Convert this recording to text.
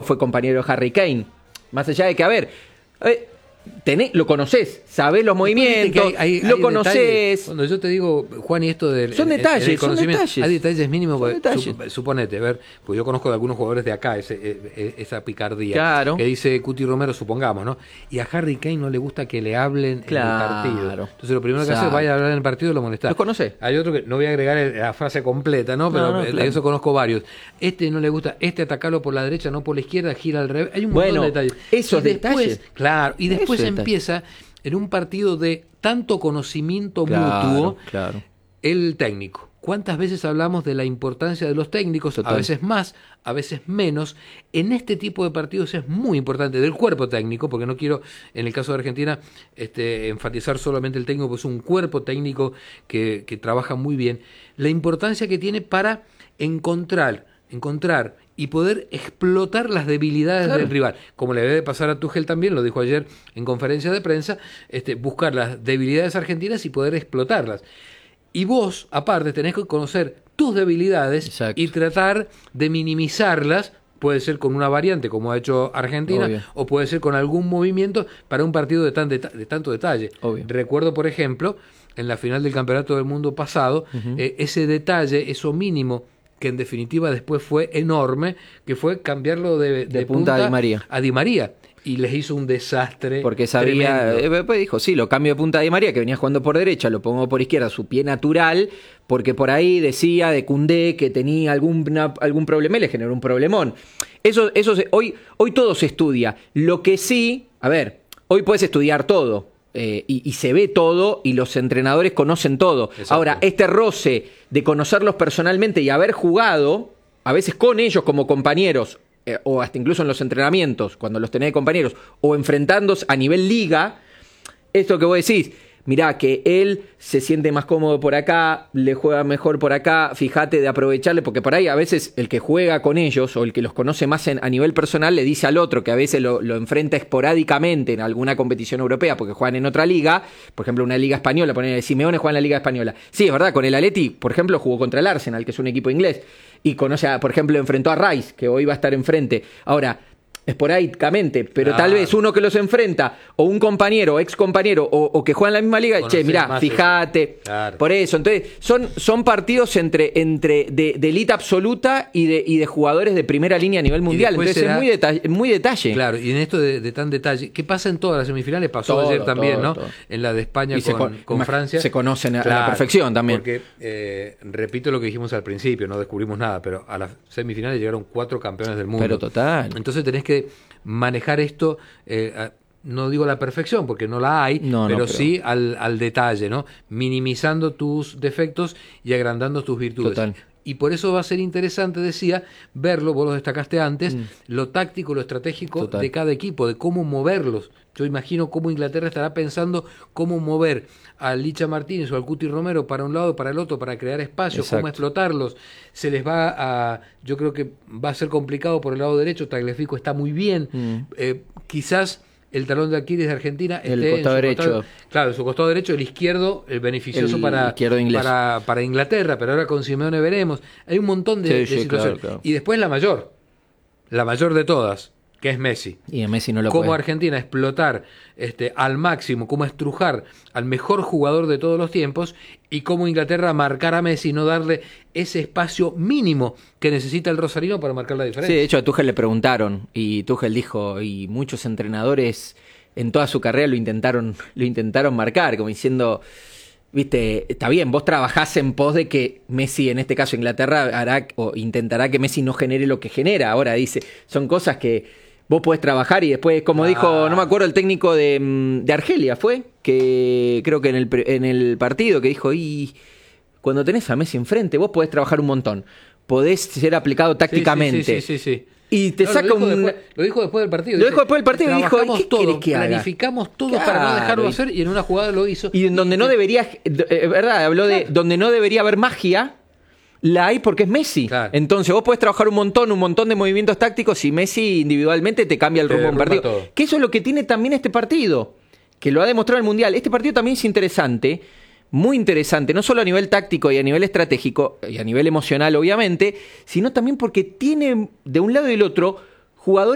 fue compañero de Harry Kane. Más allá de que, a ver, lo conocés, sabés los movimientos, lo conocés. Cuando yo te digo, Juan, y esto del son detalles, hay detalles mínimos. Suponete, pues yo conozco de algunos jugadores de acá esa picardía. Claro. Que dice Cuti Romero, supongamos, ¿no? Y a Harry Kane no le gusta que le hablen en el partido. Entonces lo primero que hace es vaya a hablar en el partido y lo molesta. ¿Lo conocés? Hay otro que no voy a agregar la frase completa, ¿no? Pero eso conozco varios. No le gusta, atacarlo por la derecha, no por la izquierda, gira al revés. Hay un montón de detalles. Esos detalles. Claro, y después empieza en un partido de tanto conocimiento mutuo el técnico. ¿Cuántas veces hablamos de la importancia de los técnicos? Total. A veces más, a veces menos. En este tipo de partidos es muy importante del cuerpo técnico, porque no quiero, en el caso de Argentina, enfatizar solamente el técnico, porque es un cuerpo técnico que trabaja muy bien. La importancia que tiene para encontrar y poder explotar las debilidades del rival, como le debe pasar a Tuchel también, lo dijo ayer en conferencia de prensa, buscar las debilidades argentinas y poder explotarlas. Y vos, aparte, tenés que conocer tus debilidades y tratar de minimizarlas. Puede ser con una variante, como ha hecho Argentina, o puede ser con algún movimiento para un partido de tanto detalle. Recuerdo, por ejemplo, en la final del Campeonato del Mundo pasado, ese detalle, eso mínimo, que en definitiva después fue enorme, que fue cambiarlo de punta a Di María. Y les hizo un desastre. Porque sabía, pues dijo, lo cambio de punta a Di María, que venía jugando por derecha, lo pongo por izquierda, su pie natural, porque por ahí decía de Koundé que tenía algún problema y le generó un problemón. Hoy todo se estudia. Lo que sí, a ver, hoy puedes estudiar todo. Y se ve todo y los entrenadores conocen todo. Exacto. Ahora, este roce de conocerlos personalmente y haber jugado, a veces con ellos como compañeros, o hasta incluso en los entrenamientos, cuando los tenés de compañeros, o enfrentándose a nivel liga, esto que vos decís, mirá que él se siente más cómodo por acá, le juega mejor por acá, fíjate de aprovecharle, porque por ahí a veces el que juega con ellos o el que los conoce más a nivel personal le dice al otro que a veces lo enfrenta esporádicamente en alguna competición europea porque juegan en otra liga, por ejemplo una liga española, poner Simeone juega en la liga española. Sí, es verdad, con el Atleti, por ejemplo, jugó contra el Arsenal, que es un equipo inglés, y conoce, por ejemplo, enfrentó a Rice, que hoy va a estar enfrente. Ahora, esporádicamente, pero tal vez uno que los enfrenta, o un compañero, o ex compañero, o que juega en la misma liga, mirá, fíjate, por eso. Entonces, son partidos de élite absoluta y de jugadores de primera línea a nivel mundial. Entonces es muy detalle. Claro, y en esto de tan detalle, ¿qué pasa en todas las semifinales? Pasó ayer también, ¿no? En la de España con Francia. Se conocen a la perfección también. Porque, repito lo que dijimos al principio, no descubrimos nada, pero a las semifinales llegaron 4 campeones del mundo. Pero total. Entonces tenés que manejar esto, no digo a la perfección porque no la hay, pero sí al detalle, ¿no? Minimizando tus defectos y agrandando tus virtudes. Total. Y por eso va a ser interesante, decía, verlo, vos lo destacaste antes, lo táctico, lo estratégico de cada equipo, de cómo moverlos. Yo imagino cómo Inglaterra estará pensando cómo mover al Licha Martínez o al Cuti Romero para un lado, para el otro, para crear espacios, cómo explotarlos. Se les yo creo que va a ser complicado por el lado derecho, Tagliafico está muy bien, quizás el talón de Aquiles de Argentina el costado derecho. Claro, su costado derecho, el izquierdo, el beneficioso para Inglaterra, pero ahora con Simeone veremos. Hay un montón de situaciones. Claro. Y después la mayor de todas, que es Messi. Y a Messi no lo cómo puede. Argentina explotar al máximo, cómo estrujar al mejor jugador de todos los tiempos y cómo Inglaterra marcar a Messi y no darle ese espacio mínimo que necesita el rosarino para marcar la diferencia. Sí, de hecho a Tuchel le preguntaron y Tuchel dijo, y muchos entrenadores en toda su carrera lo intentaron marcar, como diciendo, viste, está bien, vos trabajás en pos de que Messi, en este caso Inglaterra, hará o intentará que Messi no genere lo que genera. Ahora dice, son cosas que vos podés trabajar y después, como dijo, no me acuerdo el técnico de Argelia, fue, que creo que en el partido, que dijo, y cuando tenés a Messi enfrente, vos podés trabajar un montón, podés ser aplicado tácticamente. Sí. Y te saca lo dijo después del partido. Lo dijo después del partido y dijo, ¿qué todo, planificamos todo para no dejarlo hacer y en una jugada lo hizo. Y en donde no debería, verdad, habló de donde no debería haber magia, la hay porque es Messi. Claro. Entonces vos podés trabajar un montón de movimientos tácticos y Messi individualmente te cambia el rumbo de un partido. Todo. Que eso es lo que tiene también este partido, que lo ha demostrado el Mundial. Este partido también es interesante, muy interesante, no solo a nivel táctico y a nivel estratégico y a nivel emocional obviamente, sino también porque tiene de un lado y del otro jugadores